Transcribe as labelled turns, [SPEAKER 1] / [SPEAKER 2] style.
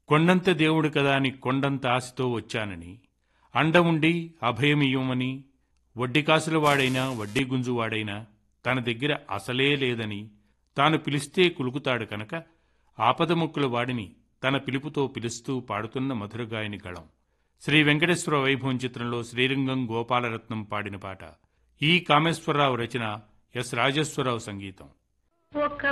[SPEAKER 1] కొండంత దేవుడు కదా అని కొండంత ఆశతో వచ్చానని, అండముండి అభయమియ్యమని, వడ్డీకాసుల వాడైనా వడ్డీ గుంజువాడైనా తన దగ్గర అసలే లేదని తాను పిలిస్తే కులుకుతాడు కనుక ఆపదముక్కుల వాడిని తన పిలుపుతో పిలుస్తూ పాడుతున్న మధురగాయని గళం. శ్రీ వెంకటేశ్వర వైభవం చిత్రంలో శ్రీరంగం గోపాలరత్నం పాడిన పాట. ఈ కామేశ్వరరావు రచన, ఎస్ రాజేశ్వరరావు సంగీతం.